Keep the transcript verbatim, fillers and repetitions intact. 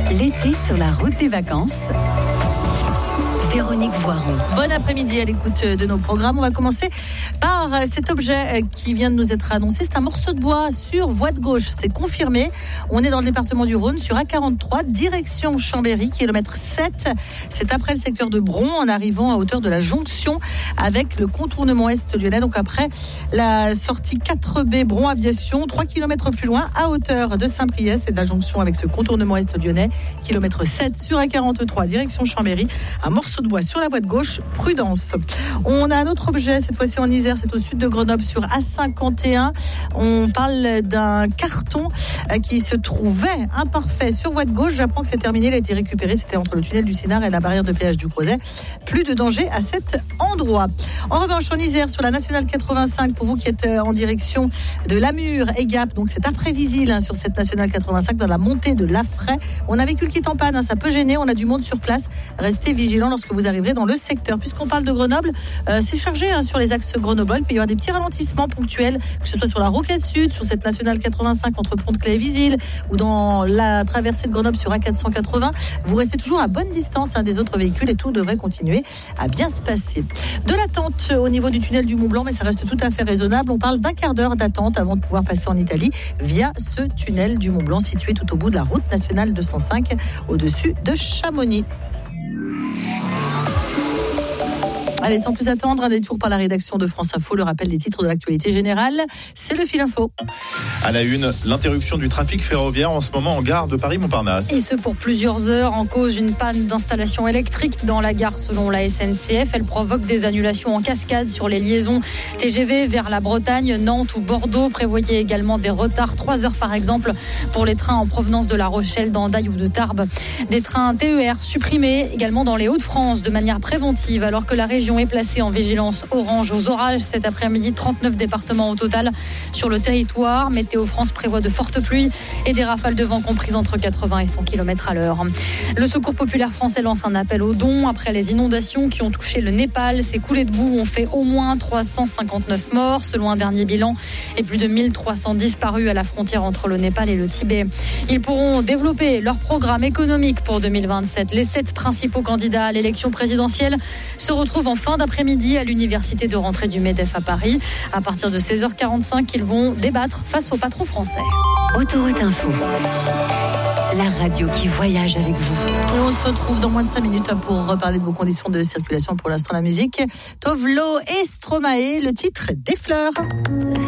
L'été sur la route des vacances. Véronique Voiron. Bon après-midi à l'écoute de nos programmes. On va commencer par cet objet qui vient de nous être annoncé. C'est un morceau de bois sur voie de gauche. C'est confirmé. On est dans le département du Rhône sur A quarante-trois, direction Chambéry, kilomètre sept. C'est après le secteur de Bron, en arrivant à hauteur de la jonction avec le contournement est lyonnais. Donc après la sortie quatre B Bron Aviation, trois kilomètres plus loin, à hauteur de Saint-Priest et de la jonction avec ce contournement est lyonnais, kilomètre sept sur A quarante-trois, direction Chambéry. Un morceau de bois sur la voie de gauche, prudence. On a un autre objet, cette fois-ci en Isère, c'est au sud de Grenoble sur A cinquante et un. On parle d'un carton qui se trouvait imparfait sur voie de gauche. J'apprends que c'est terminé, il a été récupéré, c'était entre le tunnel du Sénart et la barrière de péage du Crozet. Plus de danger à cet endroit. En revanche, en Isère, sur la nationale quatre-vingt-cinq, pour vous qui êtes en direction de Lamure et Gap, donc c'est après Visil hein, sur cette nationale quatre-vingt-cinq, dans la montée de Lafray. On a un véhicule qui est en panne, hein, ça peut gêner, on a du monde sur place. Restez vigilants lorsque vous arriverez dans le secteur. Puisqu'on parle de Grenoble, euh, c'est chargé hein, sur les axes Grenoble. Il peut y avoir des petits ralentissements ponctuels, que ce soit sur la Roquette Sud, sur cette nationale quatre-vingt-cinq entre Pont-de-Claix et Visil, ou dans la traversée de Grenoble sur A quatre cent quatre-vingts. Vous restez toujours à bonne distance hein, des autres véhicules et tout devrait continuer à bien se passer. De l'attente au niveau du tunnel du Mont-Blanc, mais ça reste tout à fait raisonnable. On parle d'un quart d'heure d'attente avant de pouvoir passer en Italie via ce tunnel du Mont-Blanc situé tout au bout de la route nationale deux cent cinq au-dessus de Chamonix. Allez, sans plus attendre, un détour par la rédaction de France Info, le rappel des titres de l'actualité générale, c'est le fil info. À la une, l'interruption du trafic ferroviaire en ce moment en gare de Paris-Montparnasse. Et ce pour plusieurs heures, en cause une panne d'installation électrique dans la gare selon la S N C F. Elle provoque des annulations en cascade sur les liaisons T G V vers la Bretagne, Nantes ou Bordeaux. Prévoyez également des retards, trois heures par exemple, pour les trains en provenance de La Rochelle, d'Andaille ou de Tarbes. Des trains T E R supprimés également dans les Hauts-de-France de manière préventive, alors que la région est placée en vigilance orange aux orages cet après-midi. trente-neuf départements au total sur le territoire. Météo France prévoit de fortes pluies et des rafales de vent comprises entre quatre-vingts et cent kilomètres à l'heure. Le Secours populaire français lance un appel aux dons après les inondations qui ont touché le Népal. Ces coulées de boue ont fait au moins trois cent cinquante-neuf morts selon un dernier bilan et plus de mille trois cents disparus à la frontière entre le Népal et le Tibet. Ils pourront développer leur programme économique pour deux mille vingt-sept. Les sept principaux candidats à l'élection présidentielle se retrouvent en fin d'après-midi à l'université de rentrée du MEDEF à Paris. À partir de seize heures quarante-cinq, ils vont débattre face au patron français. Autoroute Info, la radio qui voyage avec vous. Et on se retrouve dans moins de cinq minutes pour reparler de vos conditions de circulation. Pour l'instant, la musique. Tovlo et Stromae, le titre des fleurs.